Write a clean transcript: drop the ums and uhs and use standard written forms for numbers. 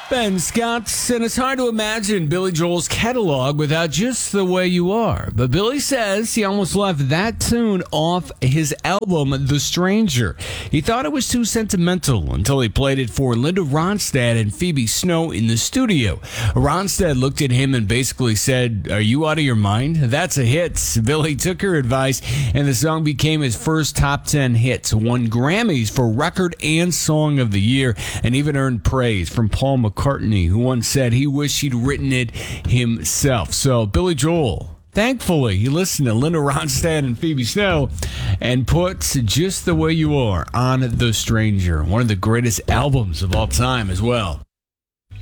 Ben Scott, and it's hard to imagine Billy Joel's catalog without Just the Way You Are. But Billy says he almost left that tune off his album, The Stranger. He thought it was too sentimental until he played it for Linda Ronstadt and Phoebe Snow in the studio. Ronstadt looked at him and basically said, "Are you out of your mind? That's a hit." Billy took her advice, and the song became his first top 10 hit, won Grammys for Record and Song of the Year, and even earned praise from Paul McCartney, who once said he wished he'd written it himself. So Billy Joel, thankfully, he listened to Linda Ronstadt and Phoebe Snow and put Just the Way You Are on The Stranger, one of the greatest albums of all time as well.